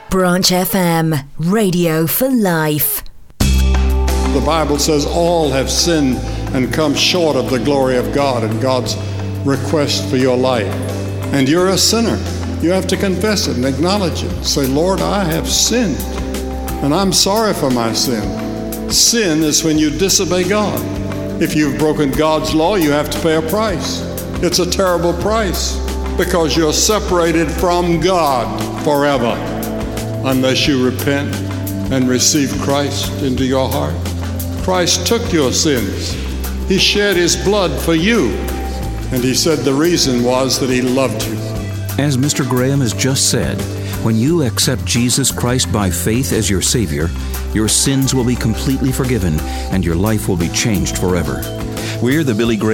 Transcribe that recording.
Branch FM, radio for life. The Bible says all have sinned and come short of the glory of God and God's request for your life. And you're a sinner. You have to confess it and acknowledge it. Say, Lord, I have sinned, and I'm sorry for my sin. Sin is when you disobey God. If you've broken God's law, you have to pay a price. It's a terrible price because you're separated from God forever unless you repent and receive Christ into your heart. Christ took your sins. He shed his blood for you. And he said the reason was that he loved you. As Mr. Graham has just said, when you accept Jesus Christ by faith as your Savior, your sins will be completely forgiven and your life will be changed forever. We're the Billy Graham